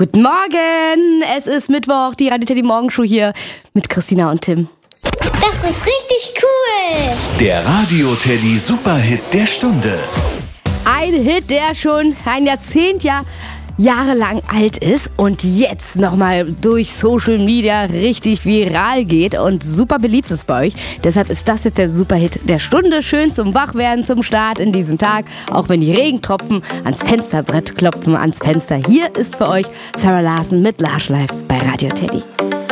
Guten Morgen, es ist Mittwoch, die Radio Teddy Morgenshow hier mit Christina und Tim. Das ist richtig cool. Der Radio Teddy Superhit der Stunde. Ein Hit, der schon ein Jahrzehnt jahrelang alt ist und jetzt nochmal durch Social Media richtig viral geht und super beliebt ist bei euch. Deshalb ist das jetzt der Superhit der Stunde. Schön zum Wachwerden, zum Start in diesen Tag. Auch wenn die Regentropfen ans Fensterbrett klopfen, ans Fenster. Hier ist für euch Sarah Larsen mit Large Life bei Radio Teddy.